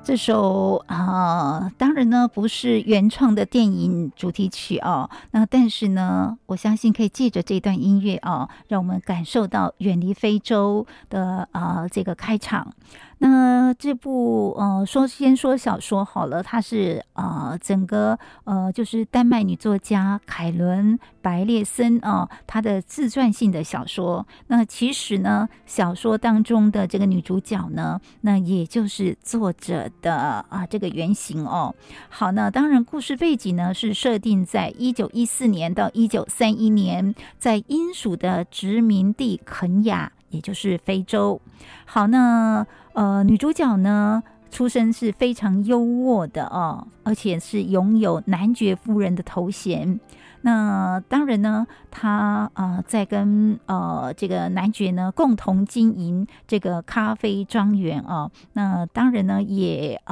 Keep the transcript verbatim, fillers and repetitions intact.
这首啊、呃，当然呢不是原创的电影主题曲哦，那但是呢，我相信可以借着这段音乐哦，让我们感受到远离非洲的啊、呃、这个开场。那这部呃说先说小说好了，它是呃整个呃就是丹麦女作家凯伦白列森啊、呃、她的自传性的小说。那其实呢，小说当中的这个女主角呢，那也就是作者的啊这个原型哦。好，那当然故事背景呢是设定在一九一四年到一九三一年，在英属的殖民地肯亚，也就是非洲。好，那呃，女主角呢，出身是非常优渥的哦，而且是拥有男爵夫人的头衔。那当然呢，她呃在跟呃这个男爵呢共同经营这个咖啡庄园哦。那当然呢，也